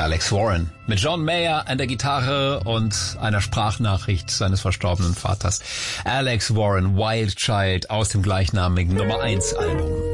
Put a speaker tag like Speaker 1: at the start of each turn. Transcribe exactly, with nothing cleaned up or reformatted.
Speaker 1: Alex Warren mit John Mayer an der Gitarre und einer Sprachnachricht seines verstorbenen Vaters. Alex Warren, Wild Child aus dem gleichnamigen Nummer eins Album.